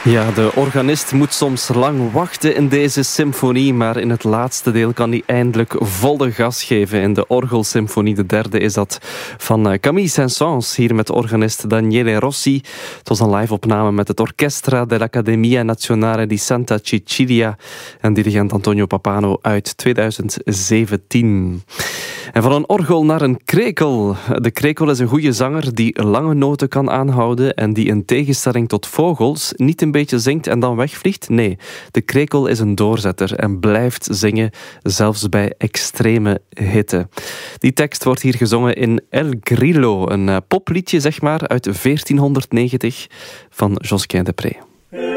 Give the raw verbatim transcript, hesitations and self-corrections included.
Ja, de organist moet soms lang wachten in deze symfonie, maar in het laatste deel kan hij eindelijk volle gas geven. In de orgelsymfonie, de derde, is dat van Camille Saint-Saëns, hier met organist Daniele Rossi. Het was een live-opname met het Orchestra dell'Accademia Nazionale di Santa Cecilia en dirigent Antonio Pappano uit tweeduizend zeventien. En van een orgel naar een krekel. De krekel is een goede zanger die lange noten kan aanhouden en die in tegenstelling tot vogels niet een beetje zingt en dan wegvliegt. Nee, de krekel is een doorzetter en blijft zingen, zelfs bij extreme hitte. Die tekst wordt hier gezongen in El Grillo, een popliedje zeg maar uit veertienhonderdnegentig van Josquin des Prez.